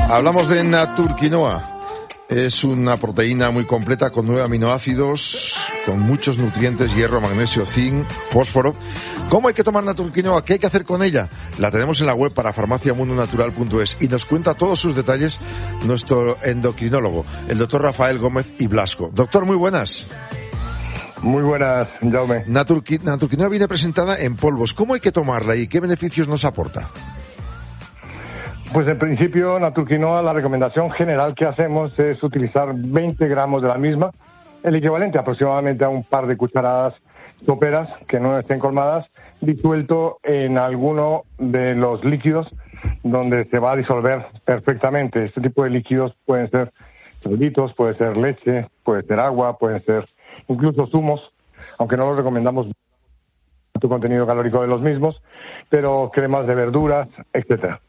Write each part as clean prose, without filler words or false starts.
Hablamos de Naturquinoa. Es una proteína muy completa con 9 aminoácidos, con muchos nutrientes, hierro, magnesio, zinc, fósforo. ¿Cómo hay que tomar Naturquinoa? ¿Qué hay que hacer con ella? La tenemos en la web para farmaciamundonatural.es y nos cuenta todos sus detalles nuestro endocrinólogo, el doctor Rafael Gómez y Blasco. Doctor, muy buenas. Muy buenas, Jaume. Naturquinoa viene presentada en polvos. ¿Cómo hay que tomarla y qué beneficios nos aporta? Pues en principio, Naturquinoa, la recomendación general que hacemos es utilizar 20 gramos de la misma, el equivalente aproximadamente a un par de cucharadas soperas que no estén colmadas, disuelto en alguno de los líquidos donde se va a disolver perfectamente. Este tipo de líquidos pueden ser polvitos, puede ser leche, puede ser agua, pueden ser incluso zumos, aunque no los recomendamos tu contenido calórico de los mismos, pero cremas de verduras, etcétera.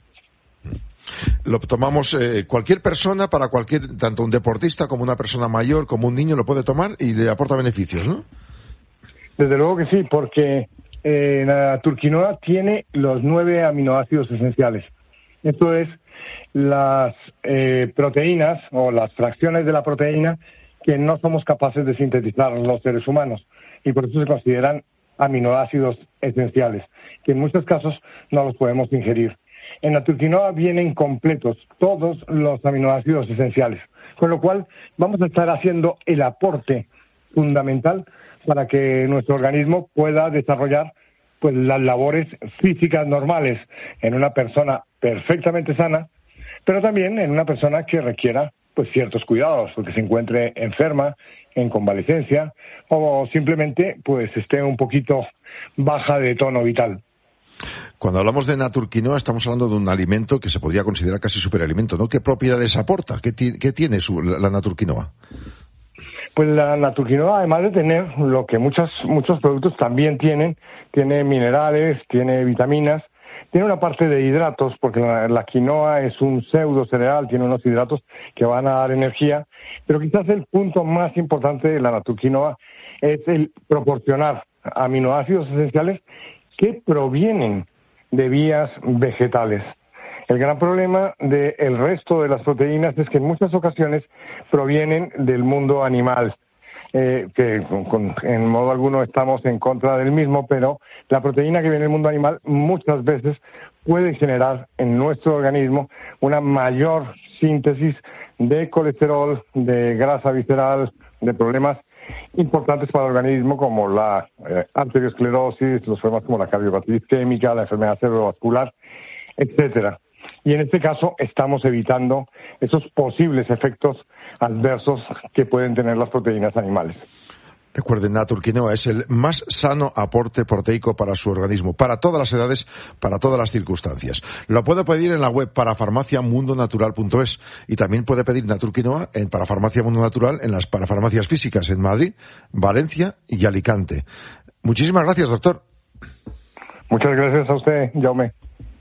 Lo tomamos cualquier persona, para cualquier, tanto un deportista como una persona mayor, como un niño lo puede tomar y le aporta beneficios, ¿no? Desde luego que sí, porque la Naturquinoa tiene los 9 aminoácidos esenciales. Esto es las proteínas o las fracciones de la proteína que no somos capaces de sintetizar los seres humanos y por eso se consideran aminoácidos esenciales, que en muchos casos no los podemos ingerir. En Naturquinoa vienen completos todos los aminoácidos esenciales, con lo cual vamos a estar haciendo el aporte fundamental para que nuestro organismo pueda desarrollar pues las labores físicas normales en una persona perfectamente sana, pero también en una persona que requiera pues ciertos cuidados, porque se encuentre enferma, en convalecencia o simplemente pues esté un poquito baja de tono vital. Cuando hablamos de Naturquinoa estamos hablando de un alimento que se podría considerar casi superalimento, ¿no? ¿Qué propiedades aporta? ¿Qué tiene la Naturquinoa? Pues la Naturquinoa, además de tener lo que muchos productos también tiene minerales, tiene vitaminas, tiene una parte de hidratos, porque la quinoa es un pseudo cereal, tiene unos hidratos que van a dar energía, pero quizás el punto más importante de la Naturquinoa es el proporcionar aminoácidos esenciales que provienen de vías vegetales. El gran problema del resto de las proteínas es que en muchas ocasiones provienen del mundo animal, que en modo alguno estamos en contra del mismo, pero la proteína que viene del mundo animal muchas veces puede generar en nuestro organismo una mayor síntesis de colesterol, de grasa visceral, de problemas importantes para el organismo como la arteriosclerosis, los problemas como la cardiopatía isquémica, la enfermedad cerebrovascular, etcétera. Y en este caso estamos evitando esos posibles efectos adversos que pueden tener las proteínas animales. Recuerden, Naturquinoa es el más sano aporte proteico para su organismo, para todas las edades, para todas las circunstancias. Lo puede pedir en la web parafarmaciamundonatural.es y también puede pedir Naturquinoa en Parafarmacia Mundo Natural en las parafarmacias físicas en Madrid, Valencia y Alicante. Muchísimas gracias, doctor. Muchas gracias a usted, Jaume.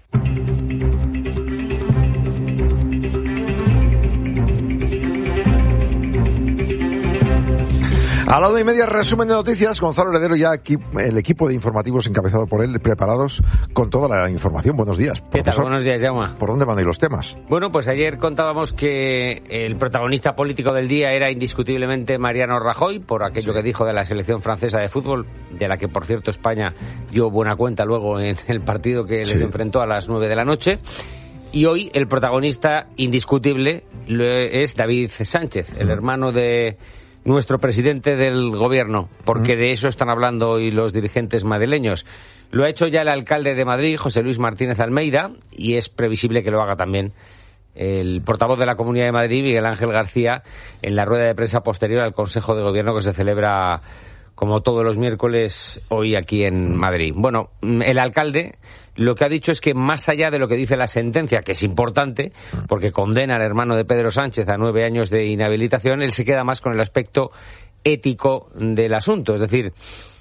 A la 1:30, resumen de noticias. Gonzalo Heredero, ya aquí, el equipo de informativos encabezado por él, preparados con toda la información. Buenos días, profesor. ¿Qué tal? Buenos días, Jaume. ¿Por dónde van a ir los temas? Bueno, pues ayer contábamos que el protagonista político del día era indiscutiblemente Mariano Rajoy, por aquello que dijo de la selección francesa de fútbol, de la que, por cierto, España dio buena cuenta luego en el partido que les enfrentó a las 9 de la noche. Y hoy el protagonista indiscutible es David Sánchez, el hermano de nuestro presidente del gobierno, porque de eso están hablando hoy los dirigentes madrileños. Lo ha hecho ya el alcalde de Madrid, José Luis Martínez Almeida, y es previsible que lo haga también el portavoz de la Comunidad de Madrid, Miguel Ángel García, en la rueda de prensa posterior al Consejo de Gobierno que se celebra, como todos los miércoles, hoy aquí en Madrid. Bueno, el alcalde lo que ha dicho es que más allá de lo que dice la sentencia, que es importante, porque condena al hermano de Pedro Sánchez a 9 años de inhabilitación, él se queda más con el aspecto ético del asunto. Es decir,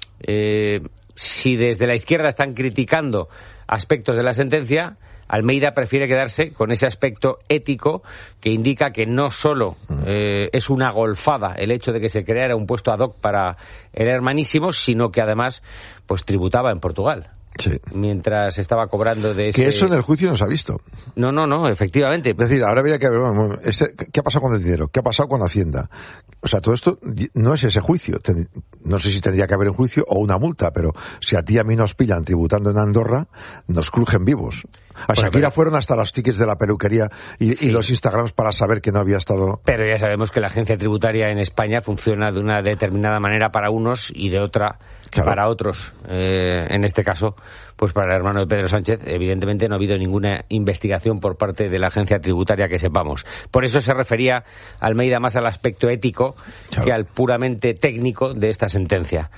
si desde la izquierda están criticando aspectos de la sentencia, Almeida prefiere quedarse con ese aspecto ético que indica que no solo es una golfada el hecho de que se creara un puesto ad hoc para el hermanísimo, sino que además pues tributaba en Portugal. mientras estaba cobrando de ese... Que eso en el juicio no se ha visto. No, efectivamente. Es decir, ahora habría que ver, ¿qué ha pasado con el dinero? ¿Qué ha pasado con Hacienda? O sea, todo esto no es ese juicio. No sé si tendría que haber un juicio o una multa, pero si a ti y a mí nos pillan tributando en Andorra, nos crujen vivos. A Shakira fueron hasta los tickets de la peluquería y los Instagrams para saber que no había estado... Pero ya sabemos que la agencia tributaria en España funciona de una determinada manera para unos y de otra para otros. En este caso, pues para el hermano de Pedro Sánchez, evidentemente no ha habido ninguna investigación por parte de la agencia tributaria que sepamos. Por eso se refería Almeida más al aspecto ético que al puramente técnico de esta sentencia.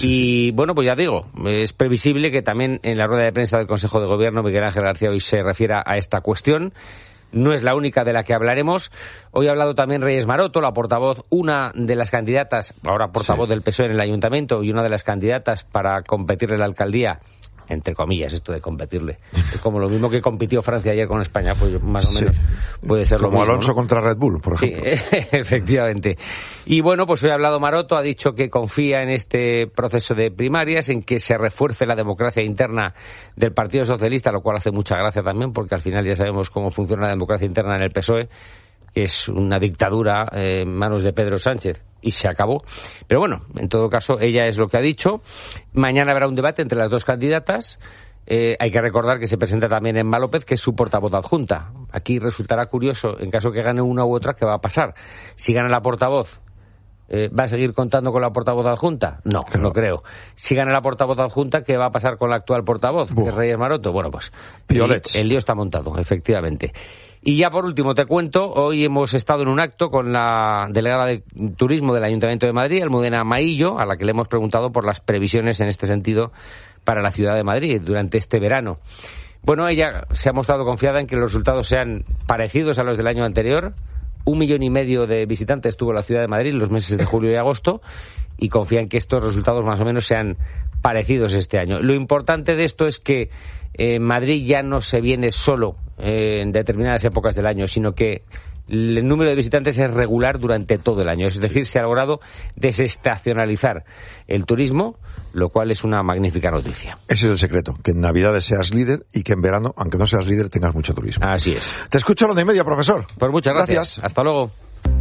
Y bueno, pues ya digo, es previsible que también en la rueda de prensa del Consejo de Gobierno Miguel Ángel García hoy se refiera a esta cuestión. No es la única de la que hablaremos. Hoy ha hablado también Reyes Maroto, la portavoz, una de las candidatas, ahora portavoz del PSOE en el Ayuntamiento y una de las candidatas para competirle en la alcaldía, entre comillas, esto de competirle. Es como lo mismo que compitió Francia ayer con España, pues más o menos puede ser lo mismo. Como Alonso, ¿no?, contra Red Bull, por ejemplo. Sí, efectivamente. Y bueno, pues hoy ha hablado Maroto, ha dicho que confía en este proceso de primarias, en que se refuerce la democracia interna del Partido Socialista, lo cual hace mucha gracia también, porque al final ya sabemos cómo funciona la democracia interna en el PSOE, que es una dictadura en manos de Pedro Sánchez, y se acabó. Pero bueno, en todo caso, ella es lo que ha dicho. Mañana habrá un debate entre las dos candidatas. Hay que recordar que se presenta también Emma López, que es su portavoz adjunta. Aquí resultará curioso, en caso que gane una u otra, ¿qué va a pasar? Si gana la portavoz, ¿va a seguir contando con la portavoz adjunta? No creo. Si gana la portavoz adjunta, ¿qué va a pasar con la actual portavoz, que es Reyes Maroto? Bueno, pues el lío está montado, efectivamente. Y ya por último te cuento, hoy hemos estado en un acto con la delegada de Turismo del Ayuntamiento de Madrid, Almudena Maillo, a la que le hemos preguntado por las previsiones en este sentido para la ciudad de Madrid durante este verano. Bueno, ella se ha mostrado confiada en que los resultados sean parecidos a los del año anterior. 1,5 millones de visitantes tuvo la ciudad de Madrid en los meses de julio y agosto, y confía en que estos resultados más o menos sean parecidos este año. Lo importante de esto es que Madrid ya no se viene solo en determinadas épocas del año, sino que el número de visitantes es regular durante todo el año. Es decir, se ha logrado desestacionalizar el turismo, lo cual es una magnífica noticia. Ese es el secreto, que en Navidades seas líder y que en verano, aunque no seas líder, tengas mucho turismo. Así es. Te escucho a la 1:30, profesor. Pues muchas gracias. Hasta luego.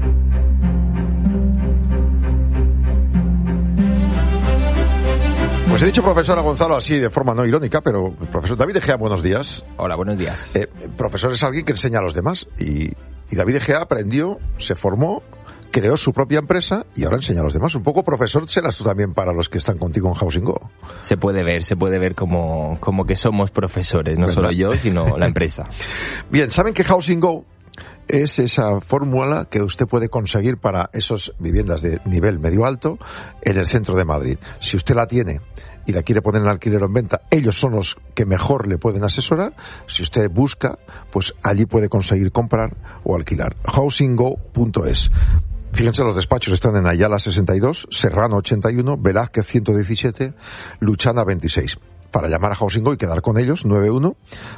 Pues he dicho profesor a Gonzalo así de forma no irónica, pero profesor David Egea, buenos días. Hola, buenos días. Profesor es alguien que enseña a los demás y David Egea aprendió, se formó, creó su propia empresa y ahora enseña a los demás. Un poco profesor serás tú también para los que están contigo en Housing Go. Se puede ver como que somos profesores, no solo yo, sino la empresa. Bien, saben que Housing Go es esa fórmula que usted puede conseguir para esas viviendas de nivel medio-alto en el centro de Madrid. Si usted la tiene y la quiere poner en alquiler o en venta, ellos son los que mejor le pueden asesorar. Si usted busca, pues allí puede conseguir comprar o alquilar. housinggo.es. Fíjense, los despachos están en Ayala 62, Serrano 81, Velázquez 117, Luchana 26. Para llamar a Housing Go y quedar con ellos, 91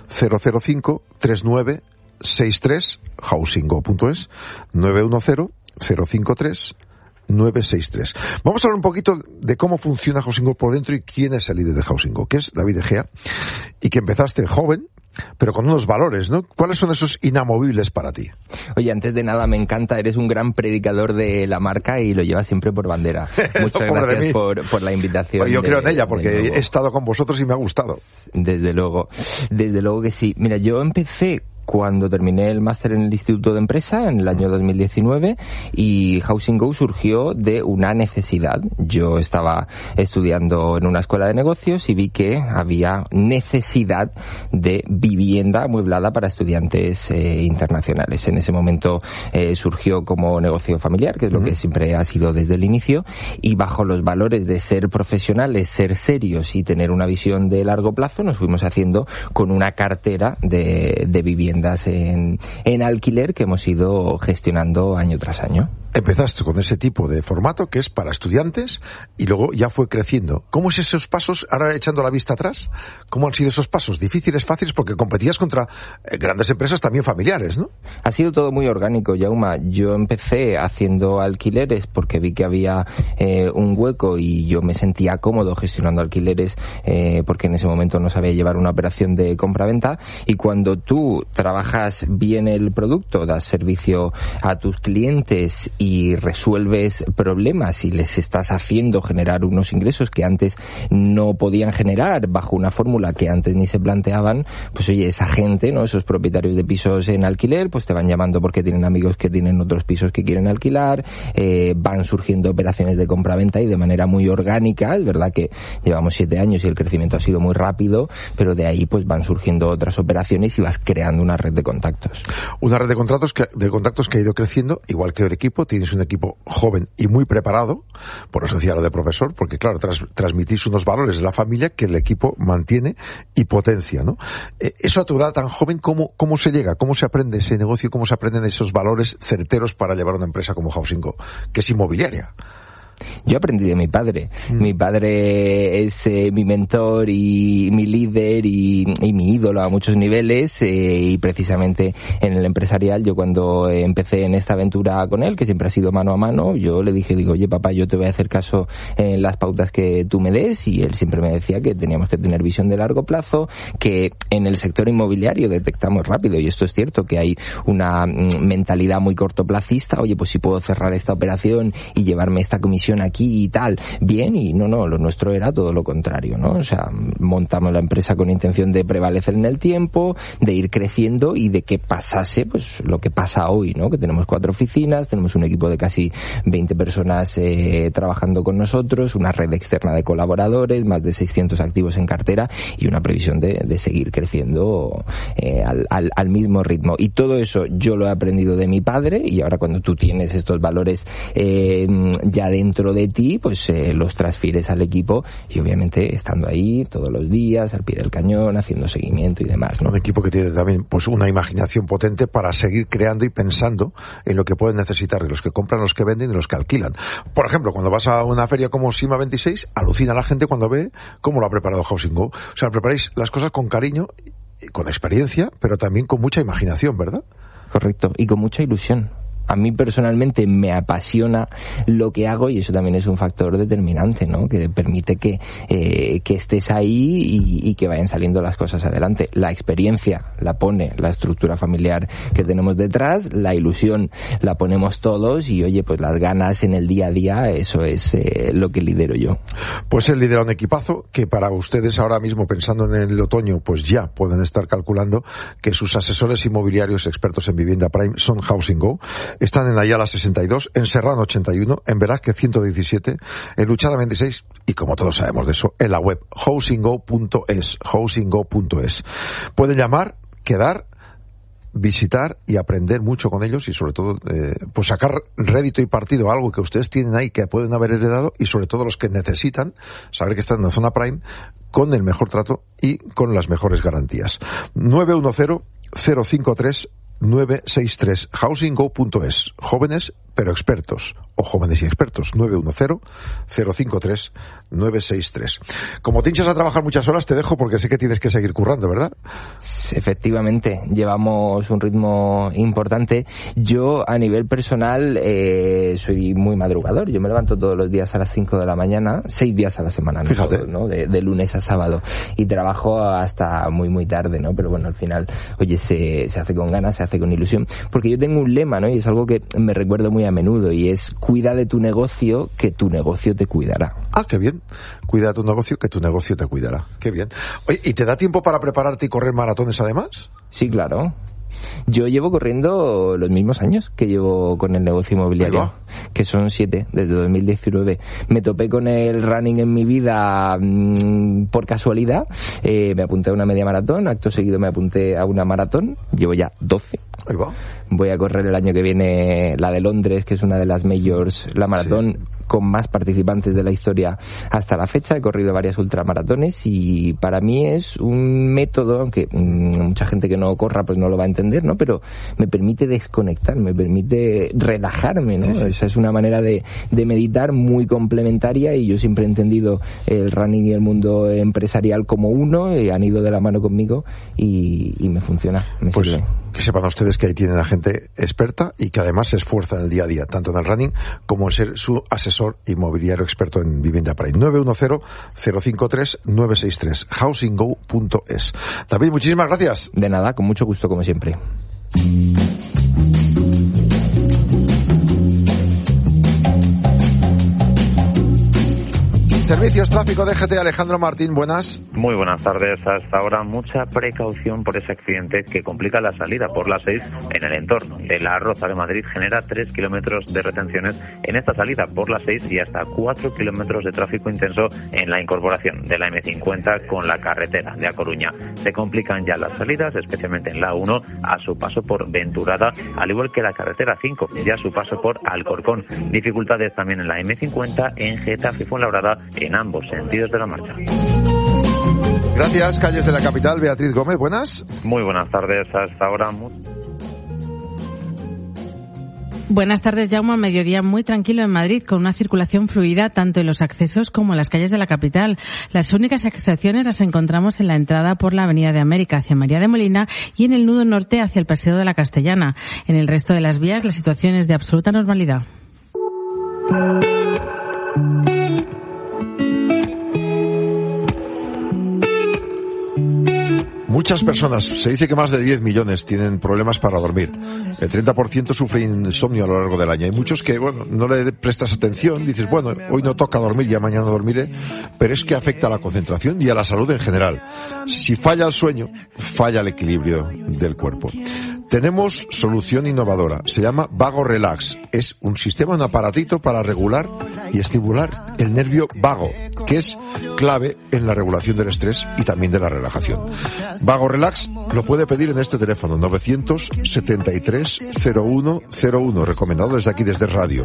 005 39 63, housinggo.es, 910 053 963. Vamos a hablar un poquito de cómo funciona Housing Go por dentro y quién es el líder de Housing Go, que es David Egea, y que empezaste joven, pero con unos valores, ¿no? ¿Cuáles son esos inamovibles para ti? Oye, antes de nada, me encanta, eres un gran predicador de la marca y lo llevas siempre por bandera. Muchas gracias por la invitación. Yo creo en ella, porque he estado con vosotros y me ha gustado. Desde luego que sí. Mira, yo empecé cuando terminé el máster en el Instituto de Empresa en el año 2019 y Housing Go surgió de una necesidad. Yo estaba estudiando en una escuela de negocios y vi que había necesidad de vivienda amueblada para estudiantes internacionales. En ese momento surgió como negocio familiar, que es lo que siempre ha sido desde el inicio, y bajo los valores de ser profesionales, ser serios y tener una visión de largo plazo, nos fuimos haciendo con una cartera de vivienda en alquiler que hemos ido gestionando año tras año. empezaste con ese tipo de formato que es para estudiantes y luego ya fue creciendo. ¿Cómo es esos pasos, ahora echando la vista atrás, cómo han sido esos pasos? ¿Difíciles, fáciles? Porque competías contra grandes empresas también familiares, ¿no? Ha sido todo muy orgánico, Jaume. Yo empecé haciendo alquileres porque vi que había un hueco y yo me sentía cómodo gestionando alquileres porque en ese momento no sabía llevar una operación de compra-venta, y cuando tú trabajas bien el producto, das servicio a tus clientes y resuelves problemas y les estás haciendo generar unos ingresos que antes no podían generar bajo una fórmula que antes ni se planteaban, pues oye, esa gente, ¿no? Esos propietarios de pisos en alquiler, pues te van llamando porque tienen amigos que tienen otros pisos que quieren alquilar, van surgiendo operaciones de compra-venta y de manera muy orgánica. Es verdad que llevamos 7 años y el crecimiento ha sido muy rápido, pero de ahí pues van surgiendo otras operaciones y vas creando una red de contactos. Una red de contactos que ha ido creciendo, igual que el equipo. Tienes un equipo joven y muy preparado, por eso decía lo de profesor, porque claro, transmitís unos valores de la familia que el equipo mantiene y potencia, ¿no? Eso a tu edad tan joven, ¿cómo se llega? ¿Cómo se aprende ese negocio? ¿Cómo se aprenden esos valores certeros para llevar una empresa como Housing Go, que es inmobiliaria? Yo aprendí de mi padre. Mi padre es mi mentor y mi líder y mi ídolo a muchos niveles, y precisamente en el empresarial, yo cuando empecé en esta aventura con él, que siempre ha sido mano a mano, yo le dije, oye papá, yo te voy a hacer caso en las pautas que tú me des, y él siempre me decía que teníamos que tener visión de largo plazo, que en el sector inmobiliario detectamos rápido, y esto es cierto, que hay una mentalidad muy cortoplacista. Oye, pues si puedo cerrar esta operación y llevarme esta comisión aquí y tal, bien, y no, lo nuestro era todo lo contrario, ¿no? O sea, montamos la empresa con intención de prevalecer en el tiempo, de ir creciendo y de que pasase, pues, lo que pasa hoy, ¿no? Que tenemos 4 oficinas, tenemos un equipo de casi 20 personas trabajando con nosotros, una red externa de colaboradores, más de 600 activos en cartera y una previsión de seguir creciendo al mismo ritmo. Y todo eso yo lo he aprendido de mi padre, y ahora cuando tú tienes estos valores ya dentro de ti, pues los transfieres al equipo, y obviamente estando ahí todos los días al pie del cañón, haciendo seguimiento y demás, ¿no? Un equipo que tiene también pues una imaginación potente para seguir creando y pensando en lo que pueden necesitar, de los que compran, los que venden y los que alquilan. Por ejemplo, cuando vas a una feria como SIMA 26, alucina la gente cuando ve cómo lo ha preparado Housing Go. O sea, preparáis las cosas con cariño, con experiencia, pero también con mucha imaginación, ¿verdad? Correcto, y con mucha ilusión. A mí personalmente me apasiona lo que hago, y eso también es un factor determinante, ¿no? Que permite que estés ahí y que vayan saliendo las cosas adelante. La experiencia la pone la estructura familiar que tenemos detrás, la ilusión la ponemos todos, y oye, pues las ganas en el día a día, eso es lo que lidero yo. Pues él lidera un equipazo que para ustedes ahora mismo, pensando en el otoño, pues ya pueden estar calculando que sus asesores inmobiliarios expertos en vivienda prime son Housing Go. Están en Ayala 62, en Serrano 81, en Velázquez 117, en Luchada 26 y, como todos sabemos de eso, en la web housinggo.es. Pueden llamar, quedar, visitar y aprender mucho con ellos, y sobre todo pues sacar rédito y partido a algo que ustedes tienen ahí que pueden haber heredado, y sobre todo los que necesitan saber que están en la zona prime con el mejor trato y con las mejores garantías. 910-053 963, housinggo.es. Jóvenes pero expertos, o jóvenes y expertos. 910-053-963. Como te hinchas a trabajar muchas horas, te dejo porque sé que tienes que seguir currando, ¿verdad? Efectivamente, llevamos un ritmo importante. Yo, a nivel personal, soy muy madrugador. Yo me levanto todos los días a las 5 de la mañana, 6 días a la semana, ¿no? Fíjate. Todos, ¿no? De lunes a sábado. Y trabajo hasta muy, muy tarde, ¿no? Pero bueno, al final, oye, se hace con ganas, se hace con ilusión. Porque yo tengo un lema, ¿no? Y es algo que me recuerdo muy a menudo, y es: cuida de tu negocio, que tu negocio te cuidará. Ah, qué bien. Cuida de tu negocio, que tu negocio te cuidará. Qué bien. Oye, ¿y te da tiempo para prepararte y correr maratones además? Sí, claro. Yo llevo corriendo los mismos años que llevo con el negocio inmobiliario, que son 7, desde 2019. Me topé con el running en mi vida por casualidad. Me apunté a una media maratón, acto seguido me apunté a una maratón. Llevo ya 12. Ahí va. Voy a correr el año que viene la de Londres, que es una de las majors, la maratón. Sí. con más participantes de la historia hasta la fecha. He corrido varias ultramaratones y para mí es un método, aunque mucha gente que no corra pues no lo va a entender, ¿no? Pero me permite desconectar, me permite relajarme, ¿no? Esa es una manera de meditar muy complementaria, y yo siempre he entendido el running y el mundo empresarial como uno, y han ido de la mano conmigo y me funciona. Pues sirve. Que sepan ustedes que ahí tienen a gente experta y que además se esfuerza en el día a día, tanto en el running como en ser su asesor inmobiliario experto en vivienda para 910-053-963 housinggo.es. David, muchísimas gracias. De nada, con mucho gusto como siempre. Servicios Tráfico DGT, Alejandro Martín, buenas. Muy buenas tardes. Hasta ahora mucha precaución por ese accidente que complica la salida por la 6 en el entorno de la Roza de Madrid. Genera 3 kilómetros de retenciones en esta salida por la 6 y hasta 4 kilómetros de tráfico intenso en la incorporación de la M50 con la carretera de A Coruña. Se complican ya las salidas, especialmente en la 1 a su paso por Venturada, al igual que la carretera 5 ya a su paso por Alcorcón. Dificultades también en la M50 en Getafe y Fuenlabrada, en ambos sentidos de la marcha. Gracias. Calles de la capital, Beatriz Gómez, buenas. Muy buenas tardes. Hasta ahora. Buenas tardes, Jaume. Mediodía muy tranquilo en Madrid, con una circulación fluida tanto en los accesos como en las calles de la capital. Las únicas excepciones las encontramos en la entrada por la Avenida de América hacia María de Molina y en el nudo norte hacia el Paseo de la Castellana. En el resto de las vías la situación es de absoluta normalidad. Muchas personas, se dice que más de 10 millones tienen problemas para dormir. El 30% sufre insomnio a lo largo del año. Hay muchos que, bueno, no le prestas atención, dices, bueno, hoy no toca dormir, ya mañana dormiré, pero es que afecta a la concentración y a la salud en general. Si falla el sueño, falla el equilibrio del cuerpo. Tenemos solución innovadora, se llama Vago Relax. Es un sistema, un aparatito para regular y estimular el nervio vago, que es clave en la regulación del estrés y también de la relajación. Vago Relax lo puede pedir en este teléfono 973-0101, recomendado desde aquí, desde radio.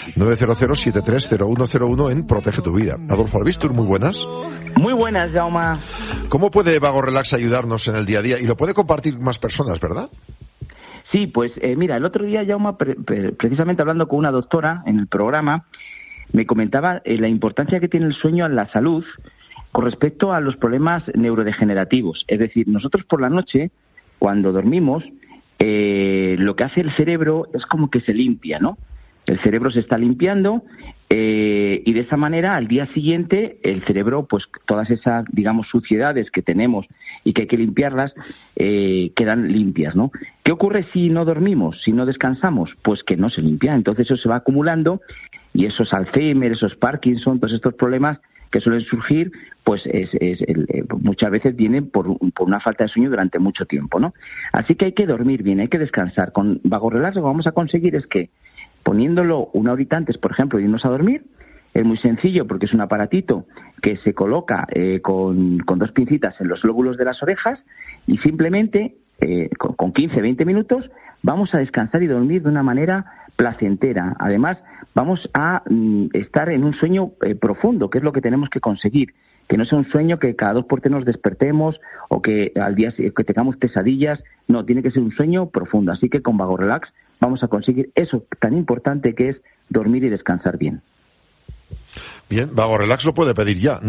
900-730101 en Protege tu Vida. Adolfo Albistur, muy buenas. Muy buenas, Jaume. ¿Cómo puede Vago Relax ayudarnos en el día a día? Y lo puede compartir más personas, ¿verdad? Sí, pues mira, el otro día, Jaume, precisamente hablando con una doctora en el programa, me comentaba la importancia que tiene el sueño en la salud con respecto a los problemas neurodegenerativos. Es decir, nosotros por la noche, cuando dormimos, lo que hace el cerebro es como que se limpia, ¿no? El cerebro se está limpiando y de esa manera al día siguiente el cerebro, pues todas esas, digamos, suciedades que tenemos y que hay que limpiarlas, quedan limpias, ¿no? ¿Qué ocurre si no dormimos, si no descansamos? Pues que no se limpia, entonces eso se va acumulando y esos Alzheimer, esos Parkinson, todos estos problemas que suelen surgir, pues muchas veces vienen por una falta de sueño durante mucho tiempo, ¿no? Así que hay que dormir bien, hay que descansar. Con Vago Relax lo que vamos a conseguir es que, poniéndolo una horita antes, por ejemplo, de irnos a dormir, es muy sencillo porque es un aparatito que se coloca con 2 pincitas en los lóbulos de las orejas y simplemente con 15-20 minutos vamos a descansar y dormir de una manera placentera. Además, vamos a estar en un sueño profundo, que es lo que tenemos que conseguir. Que no sea un sueño que cada 2 por 3 nos despertemos o que al día que tengamos pesadillas. No, tiene que ser un sueño profundo. Así que con Vago Relax vamos a conseguir eso tan importante que es dormir y descansar bien. Bien, Vago Relax lo puede pedir ya,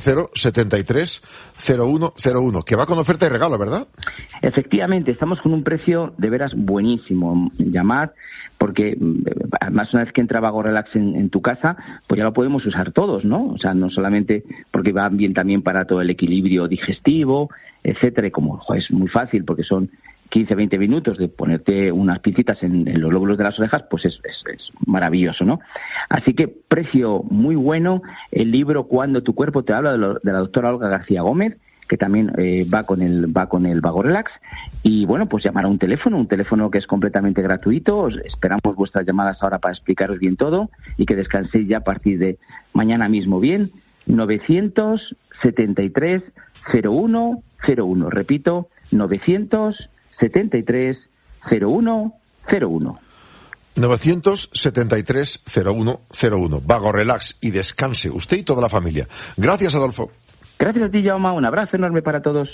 900-730101, que va con oferta y regalo, ¿verdad? Efectivamente, estamos con un precio de veras buenísimo. Llamad, porque además una vez que entra Vago Relax en tu casa, pues ya lo podemos usar todos, ¿no? O sea, no solamente porque va bien también para todo el equilibrio digestivo, etcétera, y como es muy fácil porque son 15-20 minutos de ponerte unas pincitas en los lóbulos de las orejas, pues es maravilloso, ¿no? Así que precio muy bueno. El libro Cuando tu cuerpo te habla, de la doctora Olga García Gómez, que también va con el Vago Relax. Y bueno, pues llamar a un teléfono que es completamente gratuito. Esperamos vuestras llamadas ahora para explicaros bien todo y que descanséis ya a partir de mañana mismo bien. 973-0101. Repito, 973-0101. 973-0101. Vago Relax y descanse usted y toda la familia. Gracias, Adolfo. Gracias a ti, Jaume. Un abrazo enorme para todos.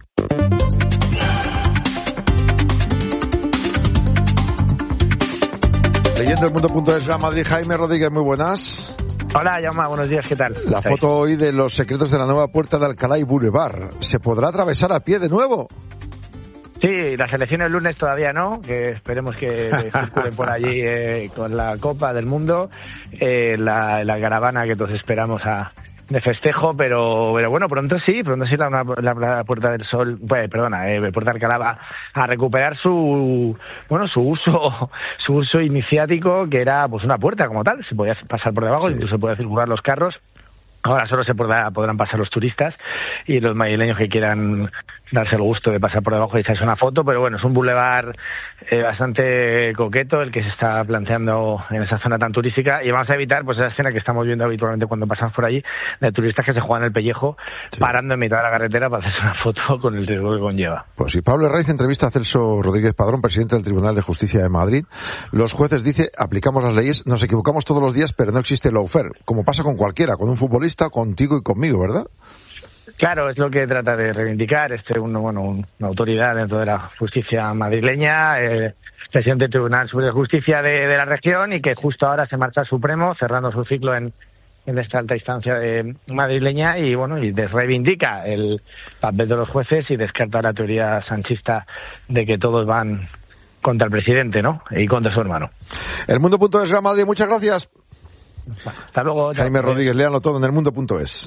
Leyendo el mundo.es, Real Madrid, Jaime Rodríguez, muy buenas. Hola, Jaume, buenos días, ¿qué tal? La foto hoy de los secretos de la nueva puerta de Alcalá y Boulevard. ¿Se podrá atravesar a pie de nuevo? Sí, las elecciones el lunes todavía no, que esperemos que circulen por allí con la Copa del Mundo, la caravana que todos esperamos de festejo, pero bueno, pronto sí la Puerta del Sol, Puerta de Alcalá va a recuperar su uso iniciático, que era pues una puerta como tal, se podía pasar por debajo, sí. Incluso se podía circular los carros. Ahora solo podrán pasar los turistas y los madrileños que quieran darse el gusto de pasar por debajo y echarse una foto, pero bueno, es un bulevar bastante coqueto el que se está planteando en esa zona tan turística, y vamos a evitar pues esa escena que estamos viendo habitualmente cuando pasamos por allí, de turistas que se juegan el pellejo, sí, parando en mitad de la carretera para hacerse una foto con el riesgo que conlleva. Pues si Pablo Herraiz entrevista a Celso Rodríguez Padrón, presidente del Tribunal de Justicia de Madrid, los jueces, dice, aplicamos las leyes, nos equivocamos todos los días, pero no existe el lawfare, como pasa con cualquiera, con un futbolista, contigo y conmigo, ¿verdad? Claro, es lo que trata de reivindicar una autoridad dentro de la justicia madrileña, presidente del Tribunal Superior de Justicia de la región, y que justo ahora se marcha al Supremo, cerrando su ciclo en esta alta instancia madrileña, y reivindica el papel de los jueces y descarta la teoría sanchista de que todos van contra el presidente, ¿no? Y contra su hermano. El Mundo.es, Real Madrid, muchas gracias. Hasta luego. Jaime Rodríguez, léanlo todo en el Mundo.es.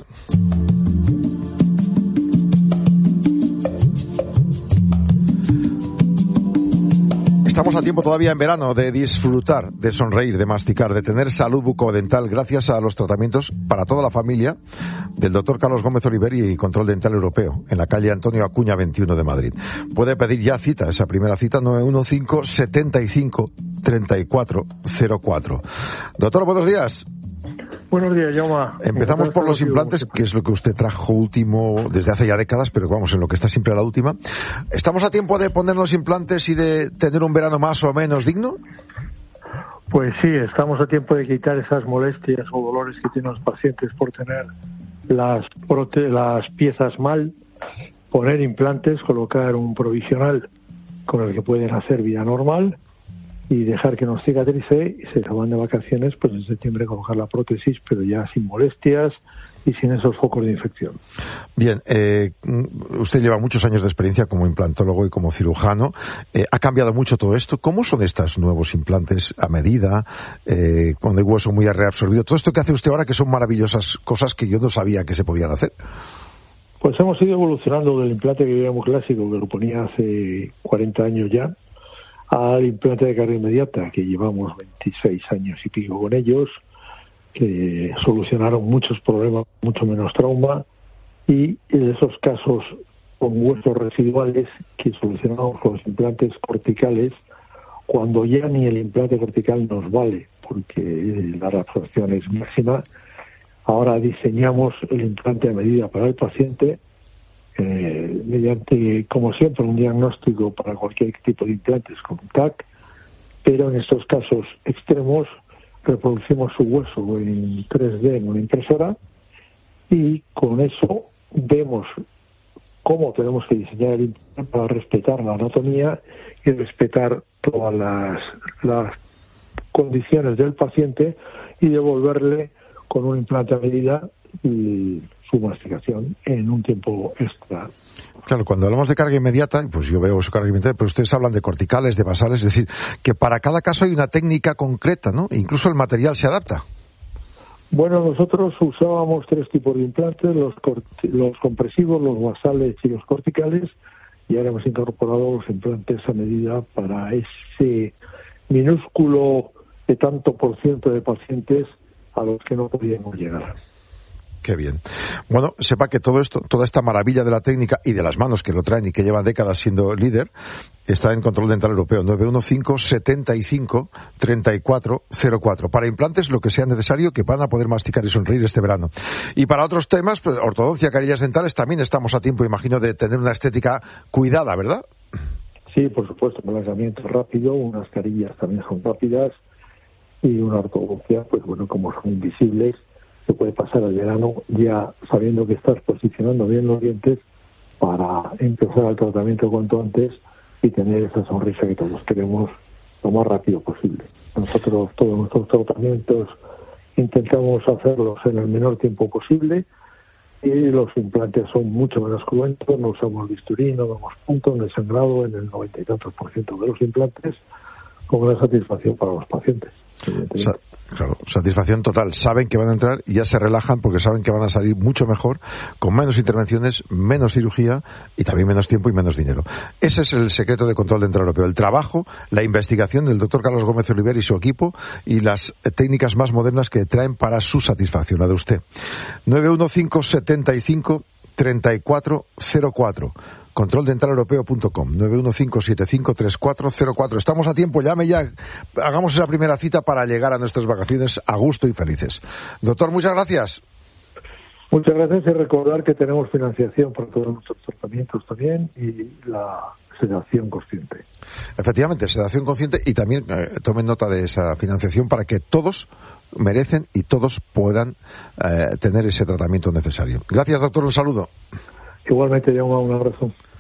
Estamos a tiempo todavía en verano de disfrutar, de sonreír, de masticar, de tener salud bucodental gracias a los tratamientos para toda la familia del doctor Carlos Gómez Oliveri y Control Dental Europeo en la calle Antonio Acuña 21 de Madrid. Puede pedir ya cita, esa primera cita, 915-75-3404. Doctor, buenos días. Buenos días, Jaume. Empezamos por los implantes, que es lo que usted trajo último desde hace ya décadas, pero vamos, en lo que está siempre a la última. ¿Estamos a tiempo de ponernos implantes y de tener un verano más o menos digno? Pues sí, estamos a tiempo de quitar esas molestias o dolores que tienen los pacientes por tener las piezas mal, poner implantes, colocar un provisional con el que pueden hacer vida normal y dejar que nos cicatrice, y se van de vacaciones, pues en septiembre colocar la prótesis, pero ya sin molestias y sin esos focos de infección. Bien, usted lleva muchos años de experiencia como implantólogo y como cirujano. ¿Ha cambiado mucho todo esto? ¿Cómo son estos nuevos implantes a medida, con el hueso muy reabsorbido? Todo esto que hace usted ahora, que son maravillosas cosas que yo no sabía que se podían hacer. Pues hemos ido evolucionando del implante que veíamos clásico, que lo ponía hace 40 años ya, al implante de carga inmediata, que llevamos 26 años y pico con ellos, que solucionaron muchos problemas, mucho menos trauma, y en esos casos con huesos residuales que solucionamos con los implantes corticales, cuando ya ni el implante cortical nos vale, porque la reabsorción es máxima. Ahora diseñamos el implante a medida para el paciente, mediante, como siempre, un diagnóstico para cualquier tipo de implantes con un TAC, pero en estos casos extremos reproducimos su hueso en 3D en una impresora, y con eso vemos cómo tenemos que diseñar el implante para respetar la anatomía y respetar todas las condiciones del paciente, y devolverle con un implante a medida y su masticación en un tiempo extra. Claro, cuando hablamos de carga inmediata, pues yo veo su carga inmediata, pero ustedes hablan de corticales, de basales, es decir, que para cada caso hay una técnica concreta, ¿no? Incluso el material se adapta. Bueno, nosotros usábamos 3 tipos de implantes, los compresivos, los basales y los corticales, y ahora hemos incorporado los implantes a medida para ese minúsculo de tanto por ciento de pacientes a los que no podíamos llegar. Qué bien. Bueno, sepa que todo esto, toda esta maravilla de la técnica y de las manos que lo traen y que llevan décadas siendo líder, está en Control Dental Europeo, 915-75-3404. Para implantes, lo que sea necesario, que van a poder masticar y sonreír este verano. Y para otros temas, pues, ortodoncia, carillas dentales, también estamos a tiempo, imagino, de tener una estética cuidada, ¿verdad? Sí, por supuesto, un blanqueamiento rápido, unas carillas también son rápidas y una ortodoncia, pues bueno, como son invisibles, se puede pasar el verano ya sabiendo que estás posicionando bien los dientes para empezar el tratamiento cuanto antes y tener esa sonrisa que todos queremos lo más rápido posible. Nosotros todos nuestros tratamientos intentamos hacerlos en el menor tiempo posible y los implantes son mucho menos cruentos, no usamos bisturí, no damos puntos, no hay sangrado en el 90 y tantos % de los implantes, con una satisfacción para los pacientes. Claro, satisfacción total. Saben que van a entrar y ya se relajan porque saben que van a salir mucho mejor, con menos intervenciones, menos cirugía y también menos tiempo y menos dinero. Ese es el secreto de Control Dental Europeo. El trabajo, la investigación del doctor Carlos Gómez Oliver y su equipo y las técnicas más modernas que traen para su satisfacción, la de usted. 915753404. controldentaleuropeo.com 915753404. Estamos a tiempo, llame ya, hagamos esa primera cita para llegar a nuestras vacaciones a gusto y felices. Doctor, muchas gracias. Muchas gracias y recordar que tenemos financiación para todos nuestros tratamientos también y la sedación consciente. Efectivamente, sedación consciente y también tomen nota de esa financiación para que todos merecen y todos puedan tener ese tratamiento necesario. Gracias, doctor, un saludo. Igualmente, un abrazo.